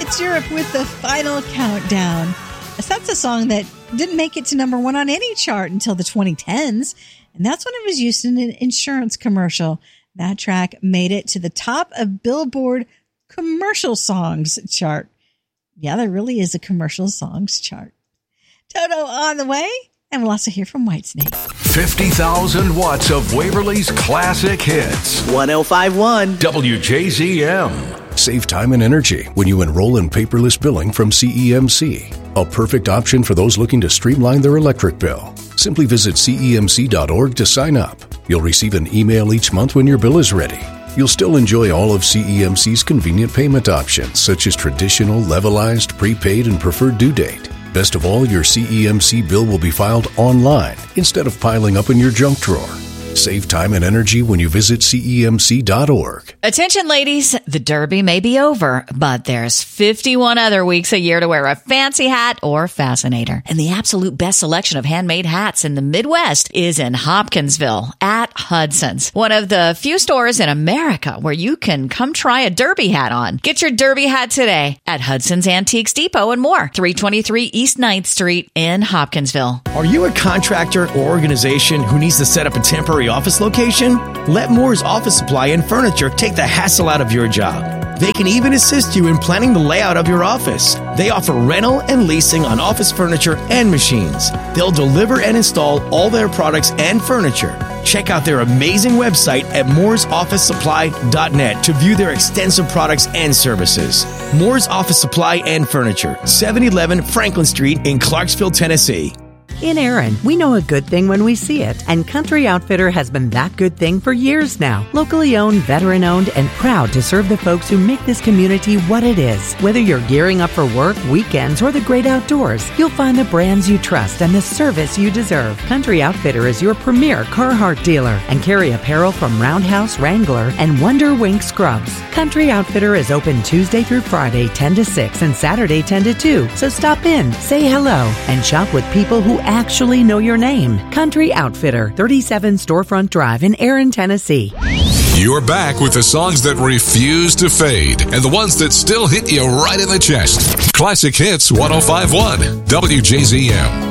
It's Europe with the final countdown. That's a song that didn't make it to number one on any chart until the 2010s. And that's when it was used in an insurance commercial. That track made it to the top of Billboard commercial songs chart. Yeah, there really is a commercial songs chart. Toto on the way. And we'll also hear from Whitesnake. 50,000 watts of Waverly's classic hits. 105.1 WJZM. Save time and energy when you enroll in paperless billing from CEMC. A perfect option for those looking to streamline their electric bill. Simply visit cemc.org to sign up. You'll receive an email each month when your bill is ready. You'll still enjoy all of CEMC's convenient payment options, such as traditional, levelized, prepaid, and preferred due date. Best of all, your CEMC bill will be filed online instead of piling up in your junk drawer. Save time and energy when you visit CEMC.org. Attention, ladies. The Derby may be over, but there's 51 other weeks a year to wear a fancy hat or fascinator. And the absolute best selection of handmade hats in the Midwest is in Hopkinsville at Hudson's, one of the few stores in America where you can come try a Derby hat on. Get your Derby hat today at Hudson's Antiques Depot and more, 323 East 9th Street in Hopkinsville. Are you a contractor or organization who needs to set up a temporary office location? Let Moore's Office Supply and Furniture take the hassle out of your job. They can even assist you in planning the layout of your office. They offer rental and leasing on office furniture and machines. They'll deliver and install all their products and furniture. Check out their amazing website at mooresofficesupply.net to view their extensive products and services. Moore's Office Supply and Furniture, 711 Franklin Street in Clarksville, Tennessee. In Aaron, we know a good thing when we see it, and Country Outfitter has been that good thing for years now. Locally owned, veteran-owned, and proud to serve the folks who make this community what it is. Whether you're gearing up for work, weekends, or the great outdoors, you'll find the brands you trust and the service you deserve. Country Outfitter is your premier Carhartt dealer and carry apparel from Roundhouse, Wrangler, and Wonder Wink Scrubs. Country Outfitter is open Tuesday through Friday, 10 to 6, and Saturday, 10 to 2. So stop in, say hello, and shop with people who actually know your name. Country Outfitter, 37 Storefront Drive in Aaron, Tennessee. You're back with the songs that refuse to fade and the ones that still hit you right in the chest. Classic Hits 105.1 WJZM.